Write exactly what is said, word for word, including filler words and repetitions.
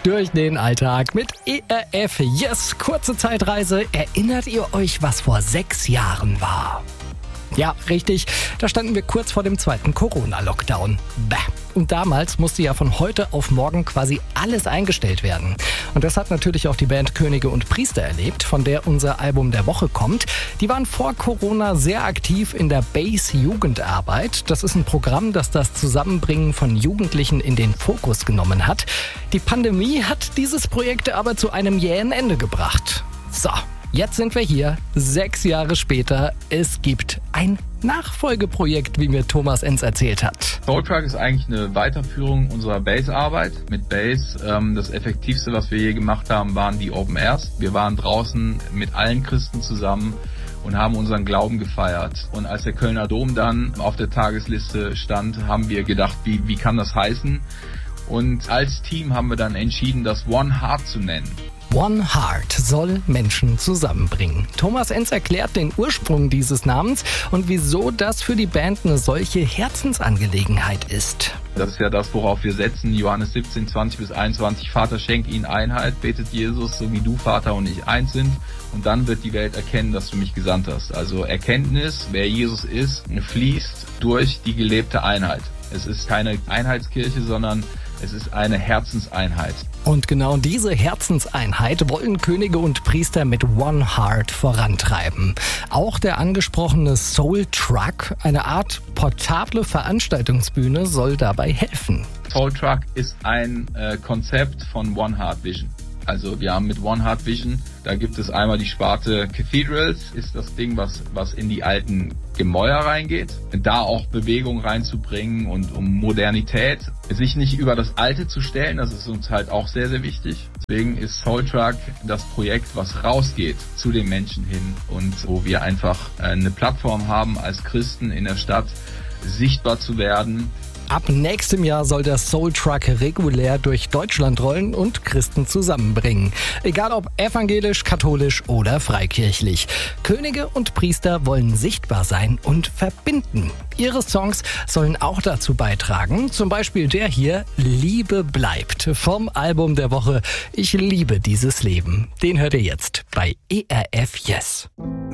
durch den Alltag mit E R F Yes, kurze Zeitreise. Erinnert ihr euch, was vor sechs Jahren war? Ja, richtig, da standen wir kurz vor dem zweiten Corona-Lockdown. Bäh. Und damals musste ja von heute auf morgen quasi alles eingestellt werden. Und das hat natürlich auch die Band Könige und Priester erlebt, von der unser Album der Woche kommt. Die waren vor Corona sehr aktiv in der Base-Jugendarbeit. Das ist ein Programm, das das Zusammenbringen von Jugendlichen in den Fokus genommen hat. Die Pandemie hat dieses Projekt aber zu einem jähen Ende gebracht. So. Jetzt sind wir hier, sechs Jahre später. Es gibt ein Nachfolgeprojekt, wie mir Thomas Enz erzählt hat. Soultruck ist eigentlich eine Weiterführung unserer Bass-Arbeit. Mit Bass, ähm, das Effektivste, was wir je gemacht haben, waren die Open Airs. Wir waren draußen mit allen Christen zusammen und haben unseren Glauben gefeiert. Und als der Kölner Dom dann auf der Tagesliste stand, haben wir gedacht, wie, wie kann das heißen? Und als Team haben wir dann entschieden, das One Heart zu nennen. One Heart soll Menschen zusammenbringen. Thomas Enz erklärt den Ursprung dieses Namens und wieso das für die Band eine solche Herzensangelegenheit ist. Das ist ja das, worauf wir setzen. Johannes siebzehn, zwanzig bis einundzwanzig. Vater, schenk ihnen Einheit, betet Jesus, so wie du, Vater, und ich eins sind. Und dann wird die Welt erkennen, dass du mich gesandt hast. Also Erkenntnis, wer Jesus ist, fließt durch die gelebte Einheit. Es ist keine Einheitskirche, sondern es ist eine Herzenseinheit. Und genau diese Herzenseinheit wollen Könige und Priester mit One Heart vorantreiben. Auch der angesprochene Soultruck, eine Art portable Veranstaltungsbühne, soll dabei helfen. Soultruck ist ein äh, Konzept von One Heart Vision. Also wir haben mit One Heart Vision, da gibt es einmal die Sparte Cathedrals, ist das Ding, was, was in die alten Gemäuer reingeht. Da auch Bewegung reinzubringen und um Modernität, sich nicht über das Alte zu stellen, das ist uns halt auch sehr, sehr wichtig. Deswegen ist Soultruck das Projekt, was rausgeht zu den Menschen hin und wo wir einfach eine Plattform haben, als Christen in der Stadt sichtbar zu werden. Ab nächstem Jahr soll der Soultruck regulär durch Deutschland rollen und Christen zusammenbringen. Egal ob evangelisch, katholisch oder freikirchlich. Könige und Priester wollen sichtbar sein und verbinden. Ihre Songs sollen auch dazu beitragen. Zum Beispiel der hier, Liebe bleibt, vom Album der Woche Ich liebe dieses Leben. Den hört ihr jetzt bei E R F Yes.